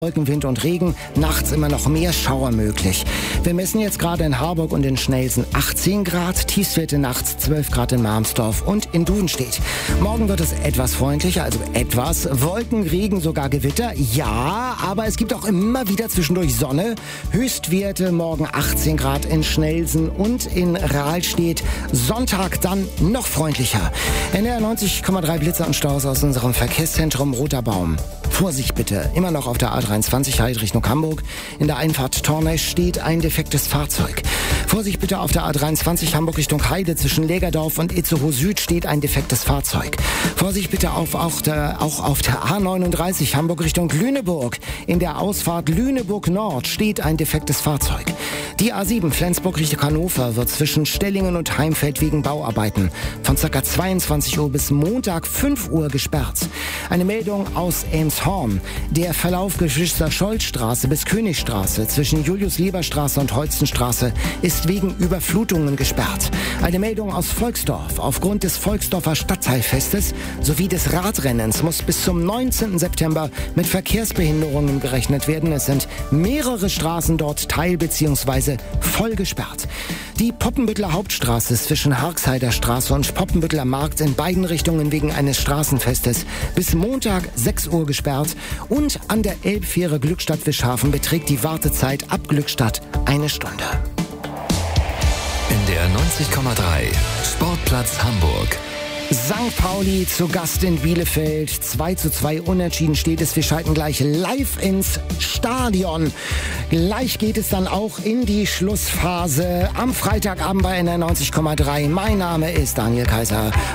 Wolken, Wind und Regen, nachts immer noch mehr Schauer möglich. Wir messen jetzt gerade in Harburg und in Schnelsen 18 Grad, Tiefstwerte nachts 12 Grad in Marmsdorf und in Dudenstedt. Morgen wird es etwas freundlicher, also etwas. Wolken, Regen, sogar Gewitter, ja, aber es gibt auch immer wieder zwischendurch Sonne. Höchstwerte morgen 18 Grad in Schnelsen und in Rahlstedt. Sonntag dann noch freundlicher. NDR 90,3 Blitzer und Staus aus unserem Verkehrszentrum Roter Baum. Vorsicht bitte, immer noch auf der A23 Heide Richtung Hamburg. In der Einfahrt Tornesch steht ein defektes Fahrzeug. Vorsicht bitte auf der A23 Hamburg Richtung Heide zwischen Lägerdorf und Itzehoe Süd steht ein defektes Fahrzeug. Vorsicht bitte auch auf der A39 Hamburg Richtung Lüneburg. In der Ausfahrt Lüneburg Nord steht ein defektes Fahrzeug. Die A7 Flensburg Richtung Hannover wird zwischen Stellingen und Heimfeld wegen Bauarbeiten von ca. 22 Uhr bis Montag 5 Uhr gesperrt. Eine Meldung aus Elmshorn. Der Verlauf Geschwister-Scholl-Straße bis Königstraße zwischen Julius-Leber-Straße und Holzenstraße ist wegen Überflutungen gesperrt. Eine Meldung aus Volksdorf. Aufgrund des Volksdorfer Stadtteilfestes sowie des Radrennens muss bis zum 19. September mit Verkehrsbehinderungen gerechnet werden. Es sind mehrere Straßen dort teil- bzw. voll gesperrt. Die Poppenbütteler Hauptstraße zwischen Harksheider Straße und Poppenbütteler Markt in beiden Richtungen wegen eines Straßenfestes bis Montag 6 Uhr gesperrt und an der Elbfähre Glückstadt-Wischhafen beträgt die Wartezeit ab Glückstadt 1 Stunde. NDR 90,3 Sportplatz Hamburg. St. Pauli zu Gast in Bielefeld. 2:2 unentschieden steht es. Wir schalten gleich live ins Stadion. Gleich geht es dann auch in die Schlussphase am Freitagabend bei NDR 90,3. Mein Name ist Daniel Kaiser.